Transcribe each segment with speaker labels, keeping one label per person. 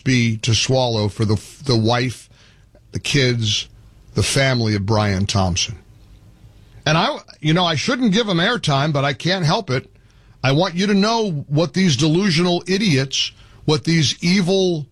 Speaker 1: be to swallow for the wife, the kids, the family of Brian Thompson. And I shouldn't give him airtime, but I can't help it. I want you to know what these delusional idiots, what these evil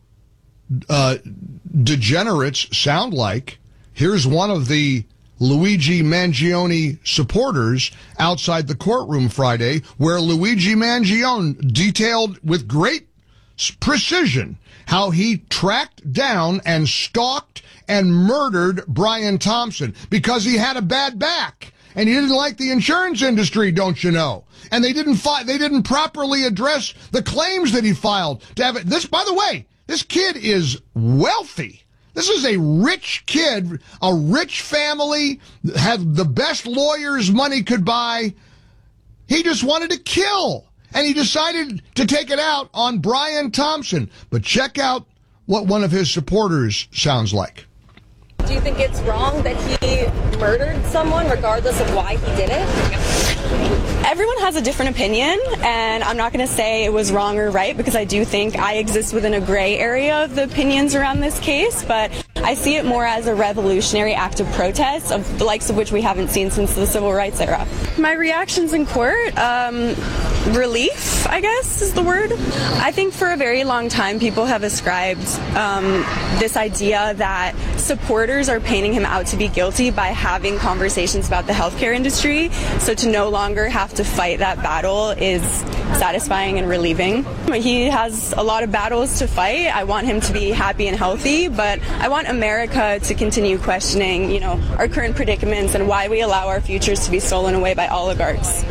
Speaker 1: degenerates sound like. Here's one of the Luigi Mangione supporters outside the courtroom Friday, where Luigi Mangione detailed with great precision how he tracked down and stalked and murdered Brian Thompson because he had a bad back. And he didn't like the insurance industry, don't you know? And they didn't properly address the claims that he filed to have it. This, by the way, this kid is wealthy. This is a rich kid, a rich family, had the best lawyers money could buy. He just wanted to kill. And he decided to take it out on Brian Thompson. But check out what one of his supporters sounds like.
Speaker 2: Do you think it's wrong that he murdered someone regardless of why he did it? Everyone has a different opinion, and I'm not going to say it was wrong or right because I do think I exist within a gray area of the opinions around this case, but I see it more as a revolutionary act of protest, of the likes of which we haven't seen since the civil rights era. My reactions in court, relief, I guess is the word. I think for a very long time people have ascribed this idea that supporters are painting him out to be guilty by having conversations about the healthcare industry, so to no longer have to fight that battle is satisfying and relieving. He has a lot of battles to fight. I want him to be happy and healthy, but I want America to continue questioning, our current predicaments and why we allow our futures to be stolen away by oligarchs.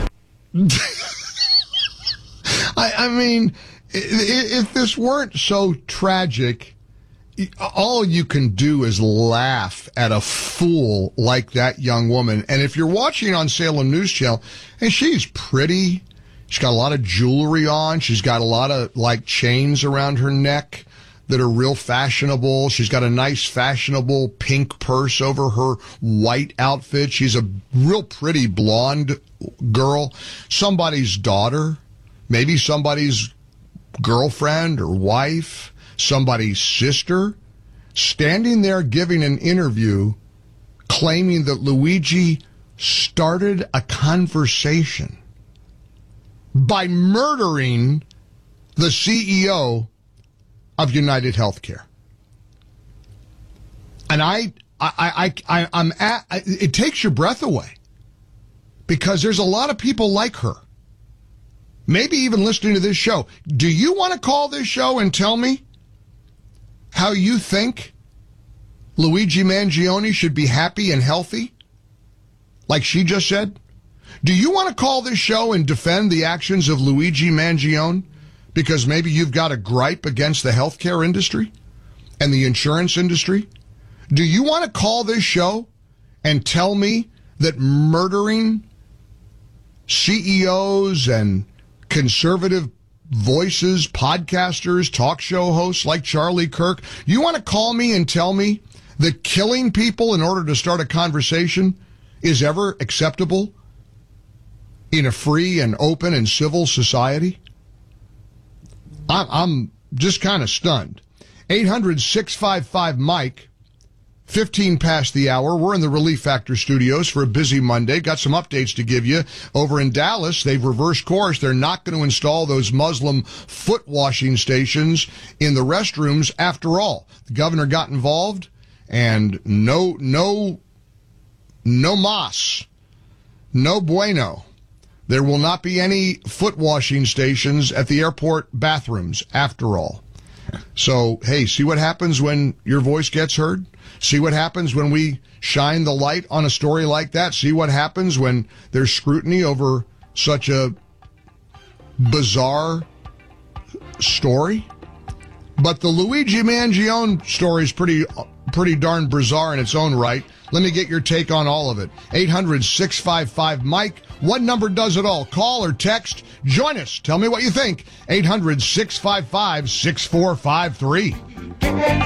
Speaker 1: I mean, if this weren't so tragic, all you can do is laugh at a fool like that young woman. And if you're watching on Salem News Channel, and she's pretty, she's got a lot of jewelry on, she's got a lot of chains around her neck that are real fashionable. She's got a nice fashionable pink purse over her white outfit. She's a real pretty blonde girl, somebody's daughter, maybe somebody's girlfriend or wife, somebody's sister, standing there giving an interview claiming that Luigi started a conversation by murdering the CEO of United Healthcare. And it takes your breath away because there's a lot of people like her, maybe even listening to this show. Do you want to call this show and tell me how you think Luigi Mangione should be happy and healthy, like she just said? Do you want to call this show and defend the actions of Luigi Mangione because maybe you've got a gripe against the healthcare industry and the insurance industry? Do you want to call this show and tell me that murdering CEOs and conservative voices, podcasters, talk show hosts like Charlie Kirk, you want to call me and tell me that killing people in order to start a conversation is ever acceptable in a free and open and civil society? I'm just kind of stunned. 800-655-MIKE, 15 past the hour. We're in the Relief Factor studios for a busy Monday. Got some updates to give you. Over in Dallas, they've reversed course. They're not going to install those Muslim foot washing stations in the restrooms after all. The governor got involved, and no mas, no bueno. There will not be any foot washing stations at the airport bathrooms after all. So, hey, see what happens when your voice gets heard? See what happens when we shine the light on a story like that? See what happens when there's scrutiny over such a bizarre story? But the Luigi Mangione story is pretty darn bizarre in its own right. Let me get your take on all of it. 800-655-MIKE. What number does it all? Call or text. Join us. Tell me what you think. 800-655-6453.